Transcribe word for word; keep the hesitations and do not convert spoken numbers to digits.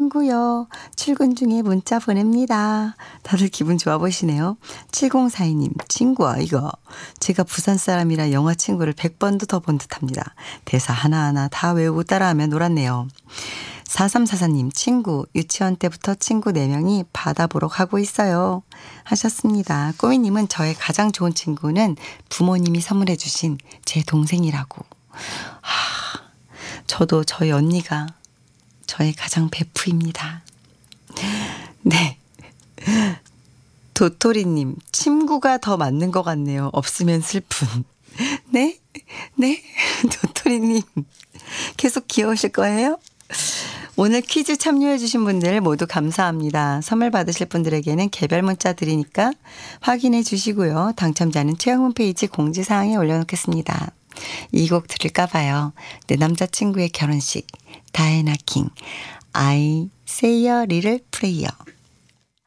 친구요. 출근 중에 문자 보냅니다. 다들 기분 좋아 보시네요. 칠공사이 님, 친구야 이거. 제가 부산 사람이라 영화 친구를 백 번도 더 본 듯합니다. 대사 하나하나 다 외우고 따라하며 놀았네요. 사삼사사 님, 친구. 유치원 때부터 친구 네 명이 바다 보러 가고 있어요. 하셨습니다. 꼬미님은 저의 가장 좋은 친구는 부모님이 선물해 주신 제 동생이라고. 하, 저도 저희 언니가 저의 가장 베프입니다. 네. 도토리님, 친구가 더 맞는 것 같네요. 없으면 슬픈. 네? 네? 도토리님, 계속 귀여우실 거예요? 오늘 퀴즈 참여해주신 분들 모두 감사합니다. 선물 받으실 분들에게는 개별 문자 드리니까 확인해 주시고요. 당첨자는 최영 홈페이지 공지사항에 올려놓겠습니다. 이 곡 들을까 봐요. 내 남자친구의 결혼식, 다이애나 킹, I say a little prayer.